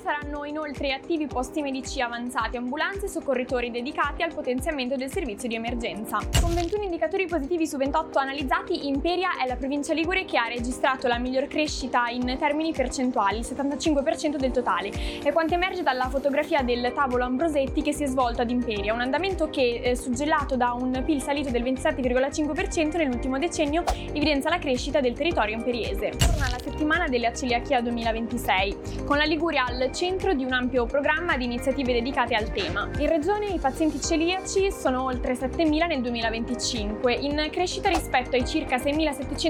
saranno inoltre attivi posti medici avanzati, ambulanze e soccorritori dedicati al potenziamento del servizio di emergenza. Con 21 indicatori positivi su 28 analizzati, Imperia è la provincia ligure che ha registrato la miglior crescita in termini percentuali, il 75% del totale. È quanto emerge dalla fotografia del tavolo Ambrosetti che si è svolto ad Imperia, un andamento che, suggellato da un PIL salito del 27,5% nell'ultimo decennio, evidenzia la crescita del territorio imperiese. Torna la settimana della celiachia 2026, con la Liguria al centro di un ampio programma di iniziative dedicate al tema. In regione i pazienti celiaci sono oltre 7.000 nel 2025, in crescita rispetto ai circa 6.700